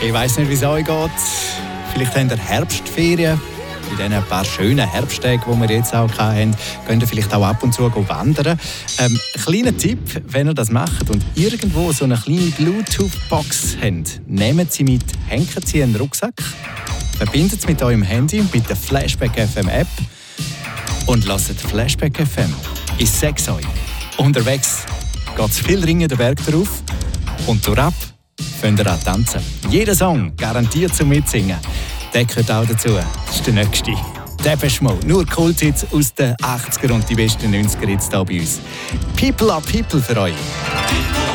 Ich weiss nicht, wie es euch geht. Vielleicht habt ihr Herbstferien. In diesen paar schönen Herbsttagen, die wir jetzt auch hatten, könnt ihr vielleicht auch ab und zu wandern. Kleiner Tipp, wenn ihr das macht und irgendwo so eine kleine Bluetooth-Box habt, nehmt sie mit, hängt sie in den Rucksack, verbindet es mit eurem Handy, mit der Flashback FM App und lasst Flashback FM. Ich sag's euch, unterwegs geht es viel Ringen den Berg drauf und durchab könnt ihr an tanzen. Jeder Song garantiert zum Mitsingen. Der gehört auch dazu. Das ist der nächste. Depeche Mode. Nur Kulthits aus den 80er und die besten 90er jetzt hier bei uns. People are People für euch.